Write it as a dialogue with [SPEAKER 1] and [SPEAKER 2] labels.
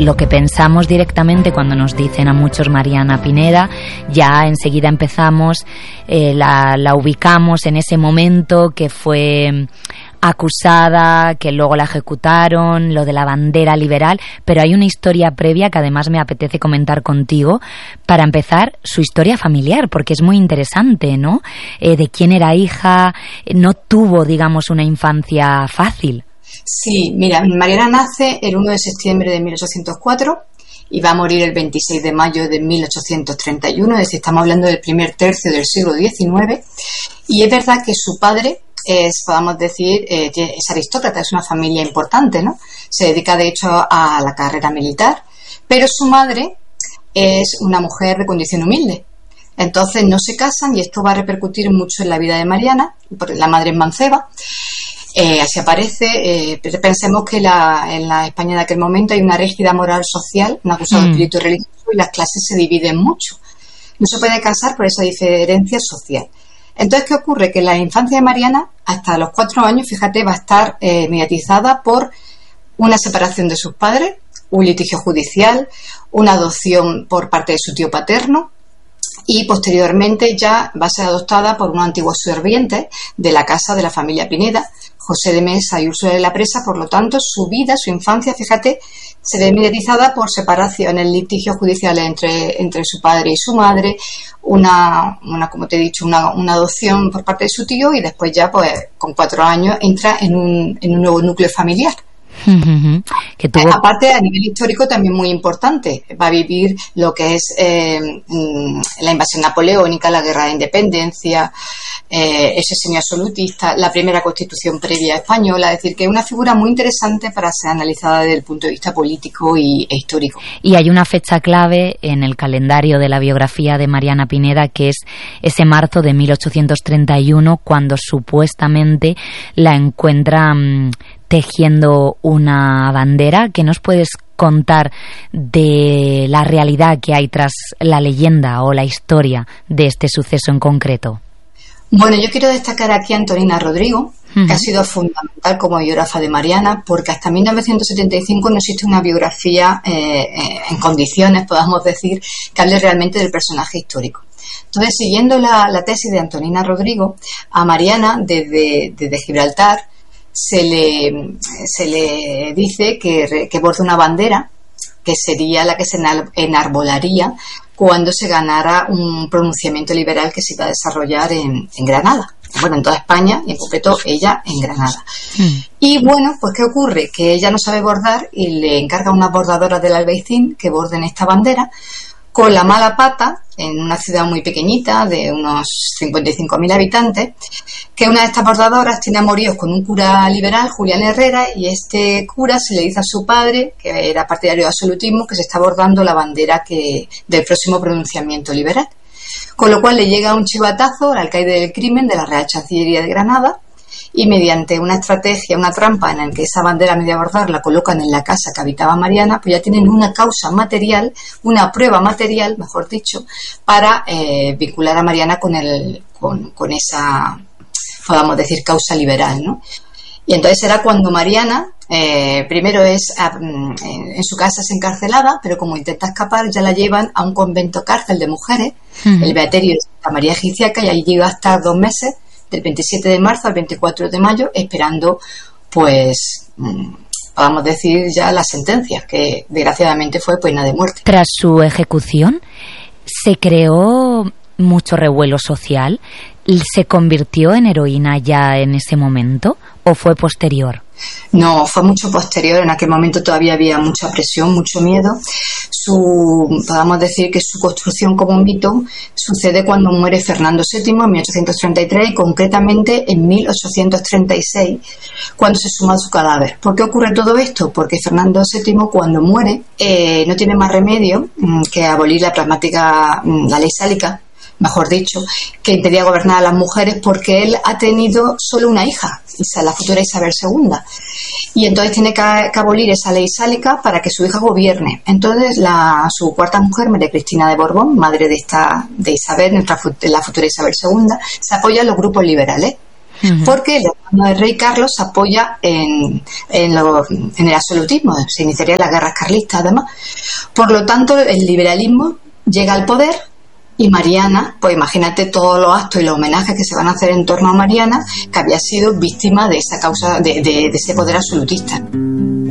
[SPEAKER 1] lo que pensamos directamente cuando nos dicen a muchos Mariana Pineda, ya enseguida empezamos, la ubicamos en ese momento que fue acusada, que luego la ejecutaron, lo de la bandera liberal, pero hay una historia previa que además me apetece comentar contigo. Para empezar, su historia familiar, porque es muy interesante, ¿no? De quién era hija, no tuvo, digamos, una infancia fácil.
[SPEAKER 2] Sí, mira, Mariana nace el 1 de septiembre de 1804 y va a morir el 26 de mayo de 1831, es decir, estamos hablando del primer tercio del siglo XIX, y es verdad que su padre podemos decir, es aristócrata, es una familia importante, ¿no? Se dedica de hecho a la carrera militar, pero su madre es una mujer de condición humilde. Entonces no se casan y esto va a repercutir mucho en la vida de Mariana, porque la madre es manceba. Así aparece, pensemos que en la España de aquel momento hay una rígida moral social, un acusado de espíritu religioso, y las clases se dividen mucho. No se puede casar por esa diferencia social. Entonces, ¿qué ocurre? Que la infancia de Mariana, hasta los 4 años, fíjate, va a estar mediatizada por una separación de sus padres, un litigio judicial, una adopción por parte de su tío paterno, y posteriormente ya va a ser adoptada por unos antiguos sirvientes de la casa de la familia Pineda, José de Mesa y Úrsula de la Presa. Por lo tanto, su vida, su infancia, fíjate, se ve mediatizada por separaciones, litigios judiciales entre su padre y su madre, una como te he dicho, una adopción por parte de su tío, y después ya, pues, con 4 años entra en un nuevo núcleo familiar. Aparte, a nivel histórico también muy importante, va a vivir lo que es la invasión napoleónica, la guerra de independencia, ese semiabsolutista, la primera constitución previa española, es decir, que es una figura muy interesante para ser analizada desde el punto de vista político e histórico.
[SPEAKER 1] Y hay una fecha clave en el calendario de la biografía de Mariana Pineda, que es ese marzo de 1831, cuando supuestamente la encuentran tejiendo una bandera. ¿Qué nos puedes contar de la realidad que hay tras la leyenda o la historia de este suceso en concreto?
[SPEAKER 2] Bueno, yo quiero destacar aquí a Antonina Rodrigo, que ha sido fundamental como biógrafa de Mariana, porque hasta 1975 no existe una biografía en condiciones, podamos decir, que hable realmente del personaje histórico. Entonces, siguiendo la tesis de Antonina Rodrigo, a Mariana, desde Gibraltar, se le dice que borde una bandera, que sería la que se enarbolaría cuando se ganara un pronunciamiento liberal que se iba a desarrollar en Granada. Bueno, en toda España, y en concreto ella en Granada. Y bueno, pues ¿qué ocurre? Que ella no sabe bordar y le encarga a unas bordadoras del Albaicín que borden esta bandera, con la mala pata, en una ciudad muy pequeñita de unos 55.000 habitantes, que una de estas bordadoras tiene amoríos con un cura liberal, Julián Herrera, y este cura se le dice a su padre, que era partidario de absolutismo, que se está bordando la bandera del próximo pronunciamiento liberal. Con lo cual le llega un chivatazo al alcaide del crimen de la Real Chancillería de Granada, y mediante una estrategia, una trampa en la que esa bandera media bordar la colocan en la casa que habitaba Mariana, pues ya tienen una causa material, una prueba material, mejor dicho, para vincular a Mariana con esa, podamos decir, causa liberal, ¿no? Y entonces será cuando Mariana, primero en su casa es encarcelada, pero como intenta escapar ya la llevan a un convento cárcel de mujeres, el Beaterio de Santa María Egipciaca, y ahí llega a estar 2 meses, del 27 de marzo al 24 de mayo, esperando, pues, podamos decir ya la sentencia, que desgraciadamente fue pena de muerte.
[SPEAKER 1] Tras su ejecución, ¿se creó mucho revuelo social? ¿Se convirtió en heroína ya en ese momento o fue posterior?
[SPEAKER 2] No, fue mucho posterior. En aquel momento todavía había mucha presión, mucho miedo. Podemos decir que su construcción como un mito sucede cuando muere Fernando VII en 1833 y concretamente en 1836, cuando se suma su cadáver. ¿Por qué ocurre todo esto? Porque Fernando VII, cuando muere, no tiene más remedio que abolir la ley sálica, mejor dicho, que impedía gobernar a las mujeres, porque él ha tenido solo una hija, la futura Isabel II, y entonces tiene que abolir esa ley sálica para que su hija gobierne. Entonces su cuarta mujer, María Cristina de Borbón, madre de Isabel, la futura Isabel II, se apoya en los grupos liberales. porque el hermano del rey Carlos se apoya en el absolutismo, se iniciarían las guerras carlistas además. Por lo tanto, el liberalismo llega al poder y Mariana, pues imagínate todos los actos y los homenajes que se van a hacer en torno a Mariana, que había sido víctima de esa causa, de ese poder absolutista.